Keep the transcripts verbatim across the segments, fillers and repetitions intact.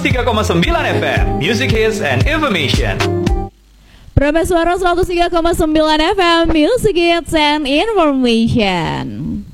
seratus tiga koma sembilan F M, Music Hits and Information. Prambors Suara seratus tiga koma sembilan F M, Music Hits and Information.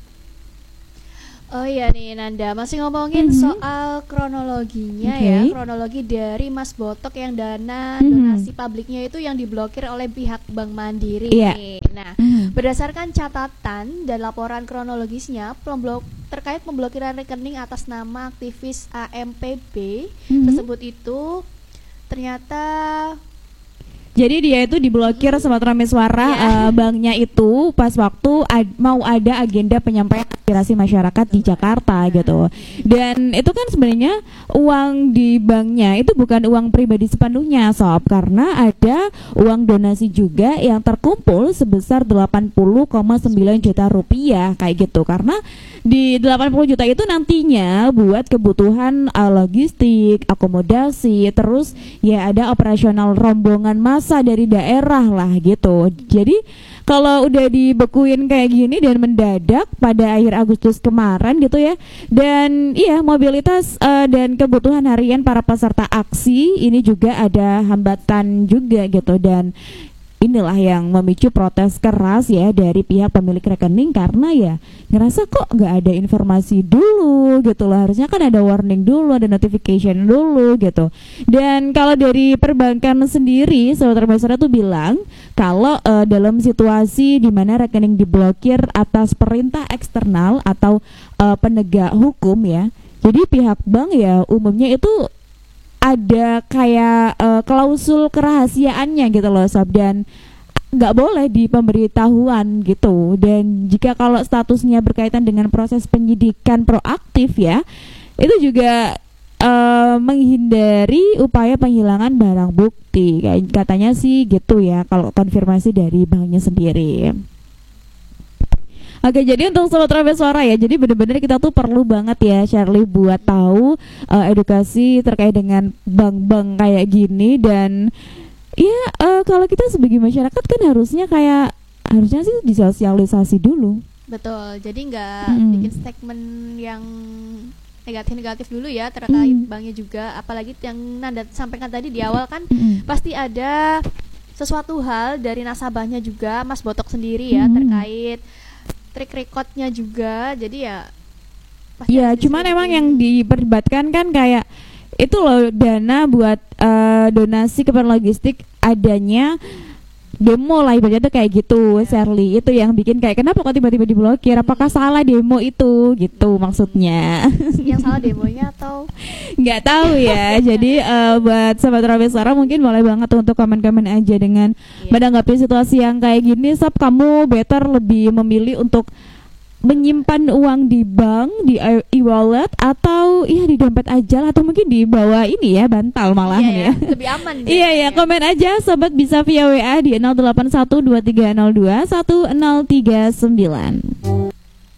Oh iya nih Nanda, masih ngomongin mm-hmm. soal kronologinya okay. ya. Kronologi dari Mas Botok yang dana mm-hmm. donasi publiknya itu yang diblokir oleh pihak Bank Mandiri yeah. nih. Nah, mm-hmm. berdasarkan catatan dan laporan kronologisnya pemblok terkait pemblokiran rekening atas nama aktivis A M P B mm-hmm. tersebut itu ternyata jadi dia itu diblokir sama Trameswara yeah. uh, banknya itu pas waktu ad- mau ada agenda penyampaian aspirasi masyarakat di Jakarta gitu. Dan itu kan sebenarnya uang di banknya itu bukan uang pribadi sepenuhnya sob, karena ada uang donasi juga yang terkumpul sebesar delapan puluh koma sembilan juta rupiah kayak gitu. Karena di delapan puluh juta itu nantinya buat kebutuhan uh, logistik, akomodasi, terus ya ada operasional rombongan massa dari daerah lah gitu. Jadi kalau udah dibekuin kayak gini dan mendadak pada akhir Agustus kemarin gitu ya, dan iya mobilitas uh, dan kebutuhan harian para peserta aksi ini juga ada hambatan juga gitu, dan inilah yang memicu protes keras ya dari pihak pemilik rekening karena ya ngerasa kok nggak ada informasi dulu gitu loh, harusnya kan ada warning dulu, ada notification dulu gitu. Dan kalau dari perbankan sendiri, Sobat Terbesar tuh bilang kalau uh, dalam situasi di mana rekening diblokir atas perintah eksternal atau uh, penegak hukum ya, jadi pihak bank ya umumnya itu ada kayak uh, klausul kerahasiaannya gitu loh sob, dan nggak boleh di pemberitahuan gitu. Dan jika kalau statusnya berkaitan dengan proses penyidikan proaktif ya, itu juga uh, menghindari upaya penghilangan barang bukti kayak katanya sih gitu ya kalau konfirmasi dari banknya sendiri. Oke, jadi untuk Sobat Prambors Suara ya, jadi benar-benar kita tuh perlu banget ya Shirley buat tahu uh, edukasi terkait dengan bank-bank kayak gini. Dan ya uh, kalau kita sebagai masyarakat kan harusnya kayak harusnya sih disosialisasi dulu. Betul, jadi nggak mm. bikin statement yang negatif-negatif dulu ya terkait mm. banknya juga, apalagi yang Nanda sampaikan tadi di awal kan mm. pasti ada sesuatu hal dari nasabahnya juga, Mas Botok sendiri ya mm. terkait track recordnya juga, jadi ya ya cuman emang yang diperdebatkan kan kayak itu loh, dana buat uh, donasi keperluan logistik adanya demo lah ibaratnya tuh kayak gitu ya. Shirley itu yang bikin kayak kenapa kok tiba-tiba diblokir, apakah hmm. salah demo itu gitu maksudnya. Yang salah demonya atau nggak tahu ya. Jadi uh, buat Sobat Prambors Suara mungkin boleh banget untuk komen-komen aja dengan yeah. menanggapi situasi yang kayak gini. Sob, kamu better lebih memilih untuk menyimpan uang di bank, di e-wallet atau iya di dompet aja atau mungkin di bawah ini ya bantal malahan iya, ya. Lebih aman. Iya ya, komen aja sobat bisa via W A di nol delapan satu dua tiga nol dua satu nol tiga sembilan.